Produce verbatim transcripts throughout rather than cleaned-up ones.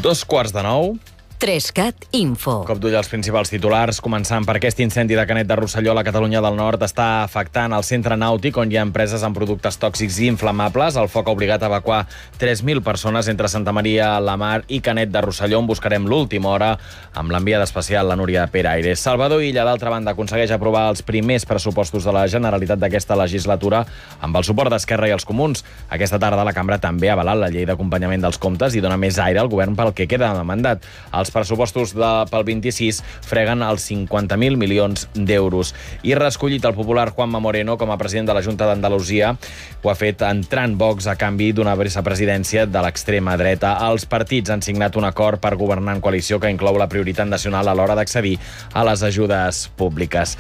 Dos quarts de nou. Trescat Info. Cop d'ull als principals titulars, començant per aquest incendi de Canet de Rosselló a la Catalunya del Nord està afectant el centre nàutic on hi ha empreses amb productes tòxics i inflamables. El foc ha obligat a evacuar tres mil persones entre Santa Maria, la Mar i Canet de Rosselló, on buscarem l'última hora amb l'enviada especial, la Núria Peraire. Salvador Illa, d'altra banda, aconsegueix aprovar els primers pressupostos de la Generalitat d'aquesta legislatura amb el suport d'Esquerra i els Comuns. Aquesta tarda la cambra també ha avalat la llei d'acompanyament dels comptes i dona més aire al govern pel que queda de mandat. Els pressupostos de, pel vint-i-sis freguen els cinquanta mil milions d'euros. I reescollit el popular Juanma Moreno com a president de la Junta d'Andalusia. Ho ha fet entrant Vox a canvi d'una vicepresidència de l'extrema dreta. Els partits han signat un acord per governar en coalició que inclou la prioritat nacional a l'hora d'accedir a les ajudes públiques.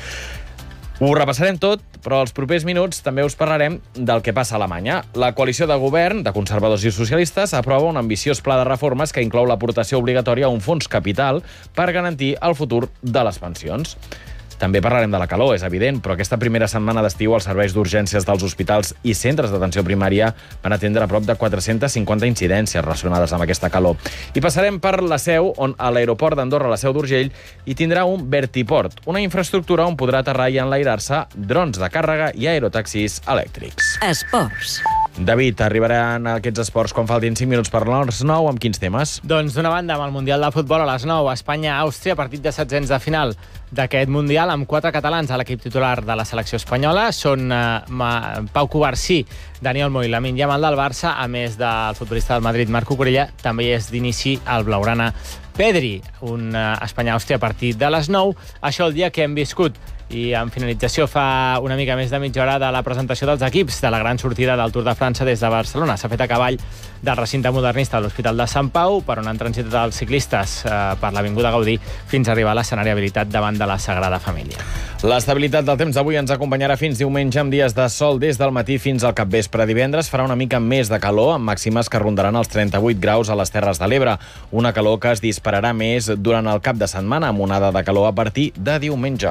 Ho repassarem tot, però els propers minuts també us parlarem del que passa a Alemanya. La coalició de govern de conservadors i socialistes aprova un ambiciós pla de reformes que inclou l'aportació obligatòria a un fons capital per garantir el futur de les pensions. També parlarem de la calor, és evident, però aquesta primera setmana d'estiu els serveis d'urgències dels hospitals i centres d'atenció primària van atendre a prop de quatre-centes cinquanta incidències relacionades amb aquesta calor. I passarem per la Seu, on a l'aeroport d'Andorra, la Seu d'Urgell, hi tindrà un vertiport, una infraestructura on podrà aterrar i enlairar-se drons de càrrega i aerotaxis elèctrics. Esports. David, arribaran aquests esports quan faltin cinc minuts per les nou, amb quins temes? Doncs d'una banda, amb el Mundial de Futbol a les nou, Espanya-Àustria, partit de setzents de final d'aquest Mundial, amb quatre catalans a l'equip titular de la selecció espanyola. Són uh, Pau Cubarsí, Dani Olmo i Lamine Yamal del Barça, a més del futbolista del Madrid, Marc Cucurella, també és d'inici el blaugrana Pedri, un uh, Espanya-Àustria partit de les nou. Això el dia que hem viscut. I en finalització fa una mica més de mitja hora de la presentació dels equips de la gran sortida del Tour de França des de Barcelona. S'ha fet a cavall del recinte modernista de l'Hospital de Sant Pau, per on han transitat els ciclistes eh, per l'Avinguda Gaudí fins a arribar a l'escenari habilitat davant de la Sagrada Família. L'estabilitat del temps d'avui ens acompanyarà fins diumenge amb dies de sol des del matí fins al capvespre. Divendres farà una mica més de calor, amb màximes que rondaran els trenta-vuit graus a les Terres de l'Ebre. Una calor que es dispararà més durant el cap de setmana, amb onada de calor a partir de diumenge.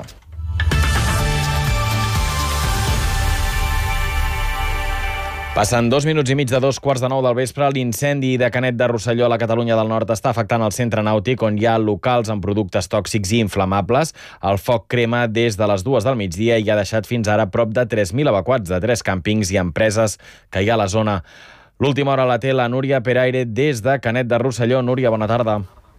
Passant dos minuts i mig de dos quarts de nou del vespre, l'incendi de Canet de Rosselló a la Catalunya del Nord està afectant el centre nàutic, on hi ha locals amb productes tòxics i inflamables. El foc crema des de les dues del migdia i ha deixat fins ara prop de tres mil evacuats de tres càmpings i empreses que hi ha a la zona. L'última hora la té la Núria Peraire des de Canet de Rosselló. Núria, bona tarda.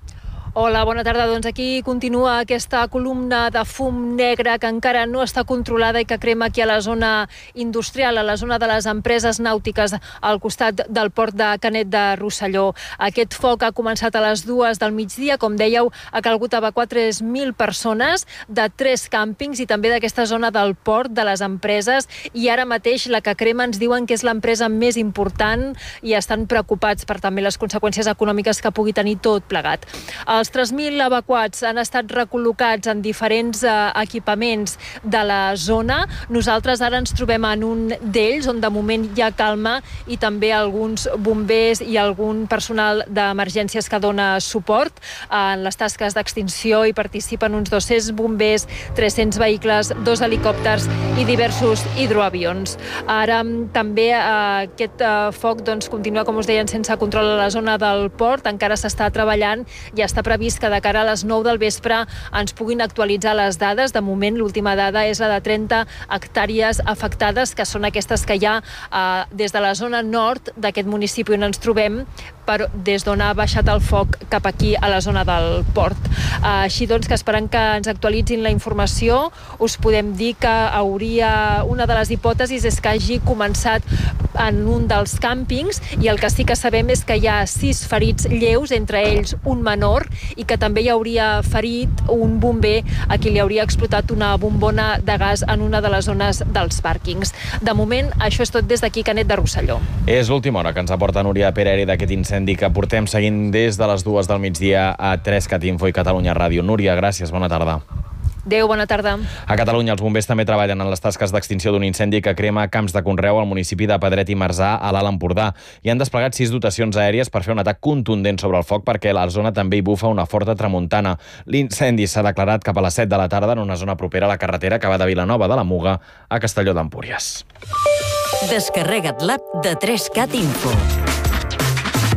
Hola, bona tarda. Doncs aquí continua aquesta columna de fum negre que encara no està controlada i que crema aquí a la zona industrial, a la zona de les empreses nàutiques al costat del port de Canet de Rosselló. Aquest foc ha començat a les dues del migdia, com dèieu, ha calgut evacuar tres mil persones de tres càmpings i també d'aquesta zona del port, de les empreses, i ara mateix la que crema ens diuen que és l'empresa més important i estan preocupats per també les conseqüències econòmiques que pugui tenir tot plegat. Els tres mil evacuats han estat recol·locats en diferents eh, equipaments de la zona. Nosaltres ara ens trobem en un d'ells, on de moment hi ha calma, i també alguns bombers i algun personal d'emergències que dona suport en les tasques d'extinció. Hi participen uns dos-cents bombers, tres-cents vehicles, dos helicòpters i diversos hidroavions. Ara també eh, aquest eh, foc doncs, continua, com us deien, sense control a la zona del port. Encara s'està treballant i està previst que de cara a les nou del vespre ens puguin actualitzar les dades. De moment, l'última dada és la de trenta hectàrees afectades, que són aquestes que hi ha eh, des de la zona nord d'aquest municipi on ens trobem, per, des d'on ha baixat el foc cap aquí a la zona del port. Eh, així doncs, que esperant que ens actualitzin la informació, us podem dir que hauria, una de les hipòtesis és que hagi començat en un dels càmpings, i el que sí que sabem és que hi ha sis ferits lleus, entre ells un menor, i que també hi hauria ferit un bomber a qui li hauria explotat una bombona de gas en una de les zones dels pàrquings. De moment, això és tot des d'aquí, Canet de Rosselló. És l'última hora que ens aporta Núria Peraire d'aquest incendi que portem seguint des de les dues del migdia a Trescat Info i Catalunya Ràdio. Núria, gràcies, bona tarda. Adéu, bona tarda. A Catalunya, els bombers també treballen en les tasques d'extinció d'un incendi que crema camps de conreu al municipi de Pedret i Marzà, a l'Alt Empordà. I han desplegat sis dotacions aèries per fer un atac contundent sobre el foc, perquè a la zona també hi bufa una forta tramuntana. L'incendi s'ha declarat cap a les set de la tarda en una zona propera a la carretera que va de Vilanova de la Muga a Castelló d'Empúries. Descarrega't l'app de tres cat Info.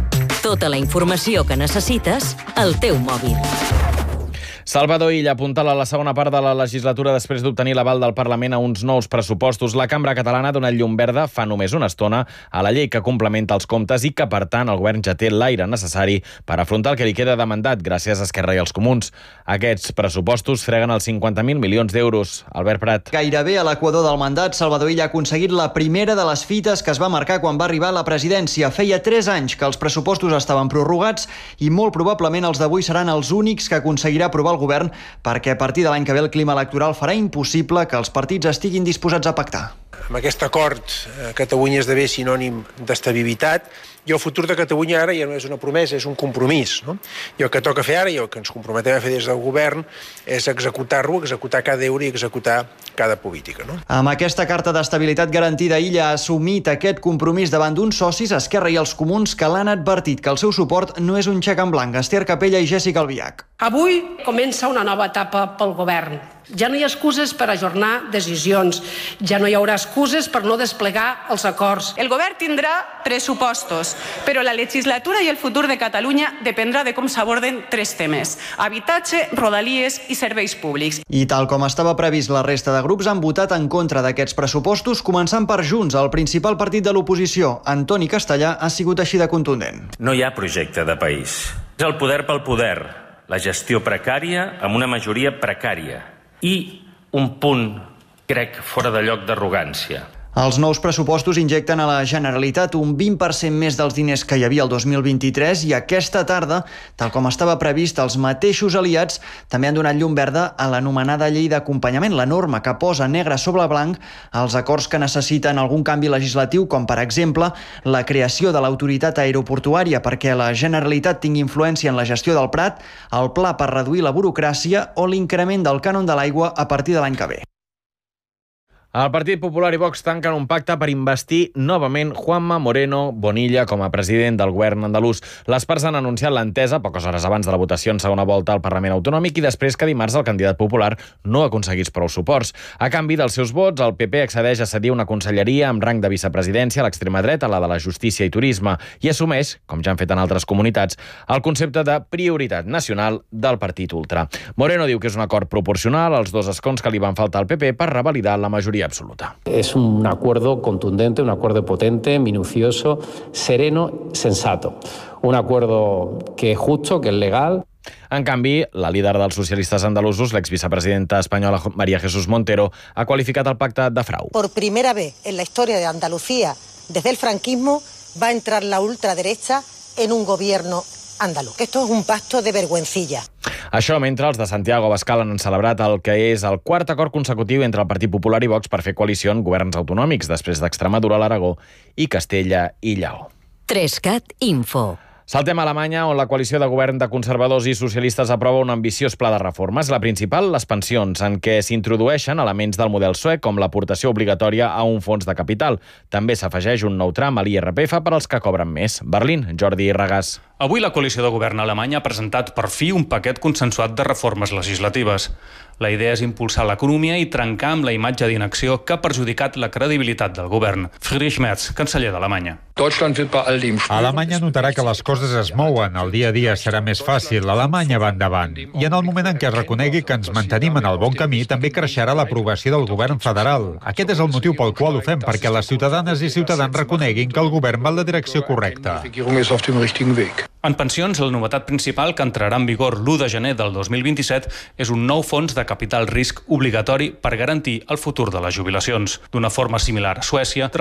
Tota la informació que necessites al teu mòbil. Salvador Illa apuntala a la segona part de la legislatura després d'obtenir l'aval del Parlament a uns nous pressupostos. La Cambra Catalana ha donat llum verda fa només una estona a la llei que complementa els comptes i que, per tant, el govern ja té l'aire necessari per afrontar el que li queda de mandat gràcies a Esquerra i els Comuns. Aquests pressupostos freguen els cinquanta mil milions d'euros. Albert Prat. Gairebé a l'equador del mandat, Salvador Illa ha aconseguit la primera de les fites que es va marcar quan va arribar a la presidència. Feia tres anys que els pressupostos estaven prorrogats i molt probablement els d'avui seran els únics que aconseguirà aprovar el govern, perquè a partir de l'any que ve el clima electoral farà impossible que els partits estiguin disposats a pactar. Amb aquest acord, Catalunya esdevé sinònim d'estabilitat i el futur de Catalunya ara ja no és una promesa, és un compromís. No? I el que toca fer ara i el que ens comprometem a fer des del govern és executar-lo, executar cada euro i executar cada política. No? Amb aquesta carta d'estabilitat garantida, Illa ha assumit aquest compromís davant d'uns socis, Esquerra i els Comuns, que l'han advertit que el seu suport no és un xec en blanc. Esther Capella i Jèssica Albiach. Avui comença una nova etapa pel govern. Ja no hi ha excuses per ajornar decisions, ja no hi haurà excuses per no desplegar els acords. El govern tindrà pressupostos, però la legislatura i el futur de Catalunya dependrà de com s'aborden tres temes: habitatge, rodalies i serveis públics. I tal com estava previst, la resta de grups han votat en contra d'aquests pressupostos, començant per Junts, el principal partit de l'oposició. Antoni Castellà ha sigut així de contundent. No hi ha projecte de país. És el poder pel poder, la gestió precària amb una majoria precària i un punt, crec, fora de lloc d'arrogància. Els nous pressupostos injecten a la Generalitat un vint per cent més dels diners que hi havia el dos mil vint-i-tres i aquesta tarda, tal com estava previst, els mateixos aliats també han donat llum verda a l'anomenada llei d'acompanyament, la norma que posa negre sobre blanc els acords que necessiten algun canvi legislatiu, com per exemple la creació de l'autoritat aeroportuària perquè la Generalitat tingui influència en la gestió del Prat, el pla per reduir la burocràcia o l'increment del cànon de l'aigua a partir de l'any que ve. El Partit Popular i Vox tanquen un pacte per investir novament Juanma Moreno Bonilla com a president del govern andalús. Les parts han anunciat l'entesa poques hores abans de la votació en segona volta al Parlament Autonòmic i després que dimarts el candidat popular no aconseguís prou suports. A canvi dels seus vots, el P P accedeix a cedir una conselleria amb rang de vicepresidència a l'extrema dreta, la de la Justícia i Turisme, i assumeix, com ja han fet en altres comunitats, el concepte de prioritat nacional del partit ultra. Moreno diu que és un acord proporcional als dos escons que li van faltar al P P per revalidar la majoria absoluta. Es un acuerdo contundente, un acuerdo potente, minucioso, sereno, sensato. Un acuerdo que es justo, que es legal. En canvi, la líder dels socialistes andalusos, l'exvicepresidenta espanyola María Jesús Montero, ha qualificat el pacte de frau. Por primera vez en la historia de Andalucía, desde el franquismo, va a entrar la ultraderecha en un gobierno andaluz. Esto es un pacto de vergüencilla. Això mentre els de Santiago Abascal han celebrat el que és el quart acord consecutiu entre el Partit Popular i Vox per fer coalició en governs autonòmics, després d'Extremadura, l'Aragó i Castella i Lleó. Trescat Info. Saltem a Alemanya, on la coalició de govern de conservadors i socialistes aprova un ambiciós pla de reformes. La principal, les pensions, en què s'introdueixen elements del model suec, com l'aportació obligatòria a un fons de capital. També s'afegeix un nou tram a l'I R P F per als que cobren més. Berlín, Jordi Regàs. Avui la coalició de govern alemanya ha presentat per fi un paquet consensuat de reformes legislatives. La idea és impulsar l'economia i trencar amb la imatge d'inacció que ha perjudicat la credibilitat del govern. Friedrich Merz, canceller d'Alemanya. Alemanya notarà que les coses es mouen, el dia a dia serà més fàcil, Alemanya va endavant. I en el moment en què es reconegui que ens mantenim en el bon camí, també creixerà l'aprovació del govern federal. Aquest és el motiu pel qual ho fem, perquè les ciutadanes i ciutadans reconeguin que el govern va en la direcció correcta. En pensions, la novetat principal que entrarà en vigor l'u de gener del dos mil vint-i-set és un nou fons de capital risc obligatori per garantir el futur de les jubilacions. D'una forma similar a Suècia,